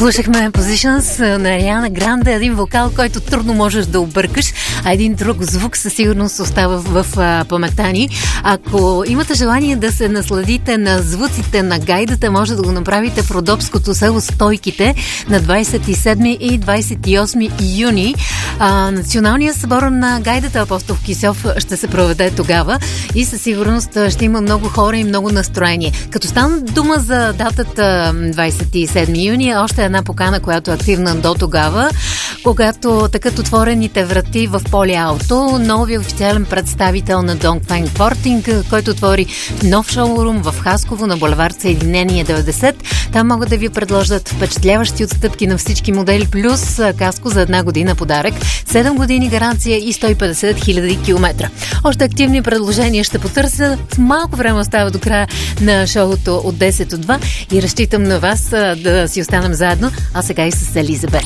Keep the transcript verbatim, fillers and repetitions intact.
Слушахме Positions на Ариана Гранде, един вокал, който трудно можеш да объркаш, а един друг звук със сигурност остава в, в паметта ни. Ако имате желание да се насладите на звуците на гайдата, може да го направите в родопското село Стойките на двадесет и седми и двадесет и осми юни. А, Националният събор на гайдата Апостол Кисьов ще се проведе тогава и със сигурност ще има много хора и много настроение. Като стана дума за датата двадесет и седми юни, още една покана, която е активна до тогава, когато такът отворените врати в Поли Ауто, новия официален представител на Dongfeng Porting, който отвори нов шоурум в Хасково на булевард Съединение деветдесет. Там могат да ви предложат впечатляващи отстъпки на всички модели, плюс каско за една година подарък, седем години гаранция и сто и петдесет хиляди километра. Още активни предложения ще потърся. В малко време остава до края на шоуто от десет от два и разчитам на вас да си останем заедно, а сега и с Елизабет.